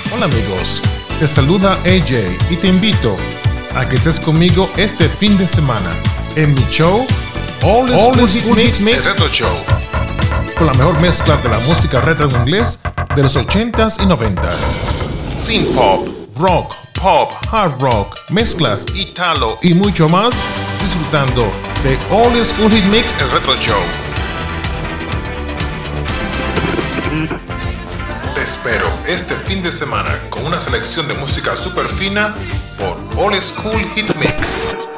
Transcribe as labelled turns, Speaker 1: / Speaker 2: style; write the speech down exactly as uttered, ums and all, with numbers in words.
Speaker 1: Hola amigos, te saluda A J y te invito a que estés conmigo este fin de semana en mi show All, All School Hit Mix, Mix Retro Show, con la mejor mezcla de la música retro en inglés de los ochentas y noventas. Synth pop, rock, pop, hard rock, mezclas, italo y mucho más, disfrutando de All School Hit Mix el Retro Show. Te espero este fin de semana con una selección de música super fina por All School Hit Mix.